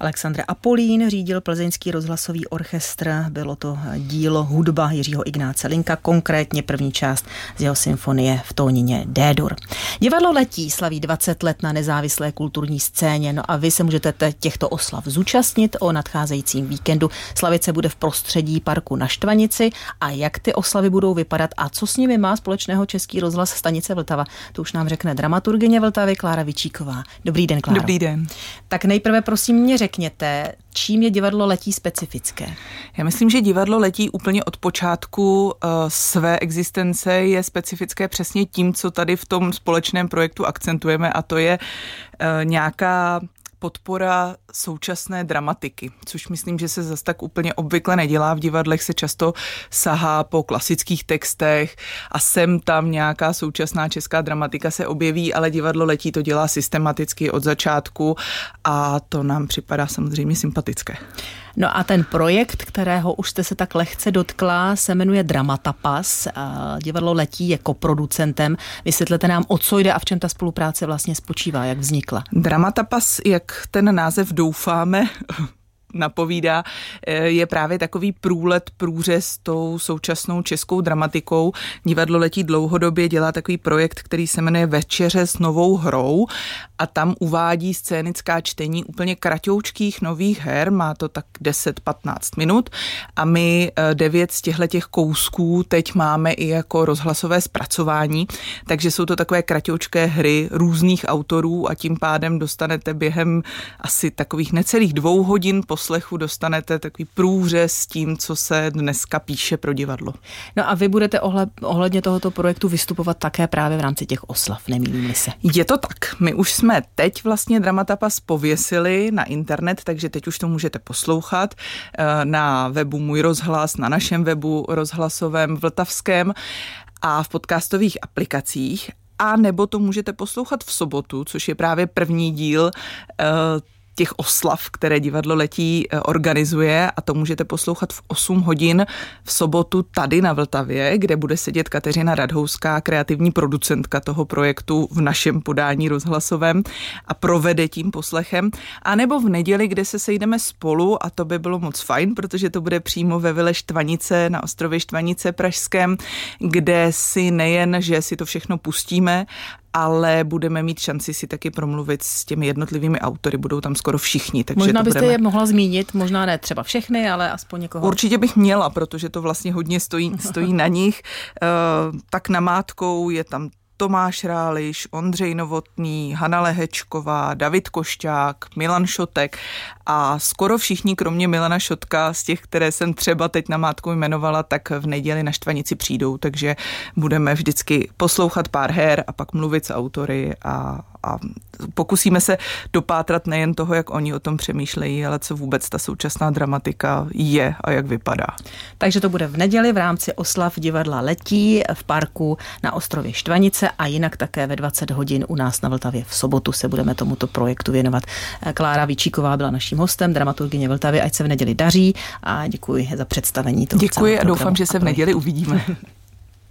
Alexandr Apolín řídil Plzeňský rozhlasový orchestr. Bylo to dílo hudba Jiřího Ignáce Linka, konkrétně první část z jeho symfonie v tónině D-dur. Divadlo Letí slaví 20 let na nezávislé kulturní scéně, no a vy se můžete těchto oslav zúčastnit. O nadcházejícím víkendu slavit se bude v prostředí parku na Štvanici. A jak ty oslavy budou vypadat a co s nimi má společného Český rozhlas stanice Vltava, to už nám řekne dramaturgyně Vltavy Klára Vičíková. Dobrý den, Kláro. Dobrý den. Tak nejprve prosím mě řekněte, čím je divadlo Letí specifické? Já myslím, že divadlo Letí úplně od počátku své existence je specifické přesně tím, co tady v tom společném projektu akcentujeme, a to je nějaká podpora současné dramatiky, což myslím, že se zase tak úplně obvykle nedělá. V divadlech se často sahá po klasických textech a sem tam nějaká současná česká dramatika se objeví, ale divadlo Letí to dělá systematicky od začátku a to nám připadá samozřejmě sympatické. No a ten projekt, kterého už jste se tak lehce dotkla, se jmenuje Dramatapas. Divadlo Letí je koproducentem. Vysvětlete nám, o co jde a v čem ta spolupráce vlastně spočívá, jak vznikla. Dramatapas, jak ten název doufáme napovídá, je právě takový průřez tou současnou českou dramatikou. Divadlo Letí dlouhodobě dělá takový projekt, který se jmenuje Večeře s novou hrou a tam uvádí scénická čtení úplně kratoučkých nových her, má to tak 10-15 minut a my 9 z těchto kousků teď máme i jako rozhlasové zpracování, takže jsou to takové kratoučké hry různých autorů a tím pádem dostanete během asi takových necelých 2 hodin poslechu dostanete takový průřez s tím, co se dneska píše pro divadlo. No a vy budete ohledně tohoto projektu vystupovat také právě v rámci těch oslav, nemýlím-li se. Je to tak. My už jsme teď vlastně Dramatapas pověsili na internet, takže teď už to můžete poslouchat na webu Můj rozhlas, na našem webu rozhlasovém vltavském a v podcastových aplikacích, a nebo to můžete poslouchat v sobotu, což je právě první díl těch oslav, které divadlo Letí organizuje, a to můžete poslouchat v 8 hodin v sobotu tady na Vltavě, kde bude sedět Kateřina Radhouská, kreativní producentka toho projektu v našem podání rozhlasovém a provede tím poslechem, a nebo v neděli, kde se sejdeme spolu, a to by bylo moc fajn, protože to bude přímo ve Vile Štvanice na ostrově Štvanice pražském, kde si nejen, že si to všechno pustíme, ale budeme mít šanci si taky promluvit s těmi jednotlivými autory, budou tam skoro všichni. Takže možná byste je mohla zmínit, možná ne třeba všechny, ale aspoň někoho. Určitě bych měla, protože to vlastně hodně stojí na nich. Tak namátkou je tam Tomáš Ráliš, Ondřej Novotný, Hana Lehečková, David Košťák, Milan Šotek a skoro všichni, kromě Milana Šotka, z těch, které jsem třeba teď namátkou jmenovala, tak v neděli na Štvanici přijdou, takže budeme vždycky poslouchat pár her a pak mluvit s autory a pokusíme se dopátrat nejen toho, jak oni o tom přemýšlejí, ale co vůbec ta současná dramatika je a jak vypadá. Takže to bude v neděli v rámci oslav divadla Letí v parku na ostrově Štvanice a jinak také ve 20 hodin u nás na Vltavě v sobotu se budeme tomuto projektu věnovat. Klára Vičíková byla naším hostem, dramaturgyně Vltavy, ať se v neděli daří, a děkuji za představení toho. Děkuji a doufám, že se v neděli uvidíme.